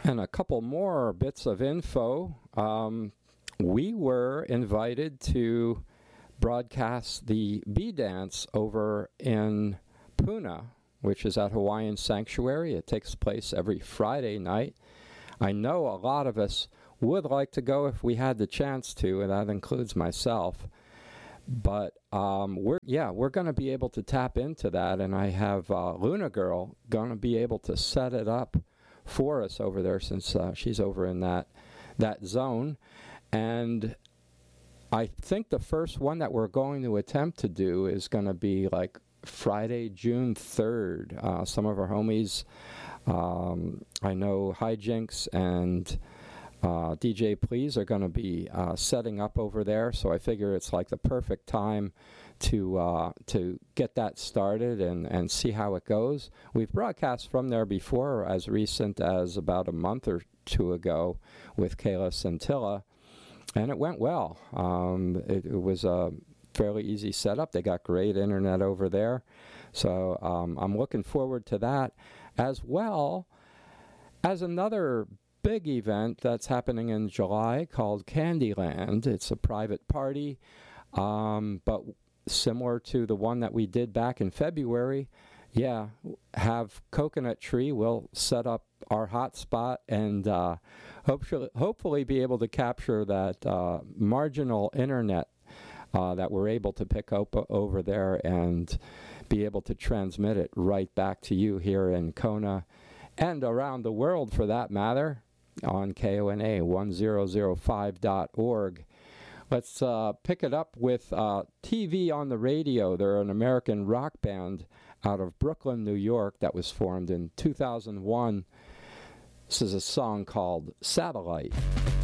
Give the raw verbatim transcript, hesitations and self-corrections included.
And a couple more bits of info. Um, we were invited to broadcast the Bee Dance over in Puna, which is at Hawaiian Sanctuary. It takes place every Friday night. I know a lot of us would like to go if we had the chance to, and that includes myself. But um, we're yeah, we're going to be able to tap into that, and I have uh, Luna Girl going to be able to set it up for us over there, since uh, she's over in that that zone. And I think the first one that we're going to attempt to do is going to be like Friday, June third. Uh, some of our homies, um, I know Hijinks and uh, D J Please are going to be uh, setting up over there, so I figure it's like the perfect time to uh, to get that started and, and see how it goes. We've broadcast from there before, as recent as about a month or two ago with Kayla Scintilla, and it went well. Um, it, it was a fairly easy setup. They got great internet over there, so um, I'm looking forward to that, as well as another big event that's happening in July called Candyland. It's a private party, um, but similar to the one that we did back in February. Yeah, have Coconut Tree. We'll set up our hotspot and uh, hopefully, hopefully be able to capture that uh, marginal internet uh, that we're able to pick up over there and be able to transmit it right back to you here in Kona and around the world, for that matter, on K O N A one thousand five dot org. Let's uh, pick it up with uh, T V on the Radio. They're an American rock band out of Brooklyn, New York, that was formed in two thousand one. This is a song called Satellite.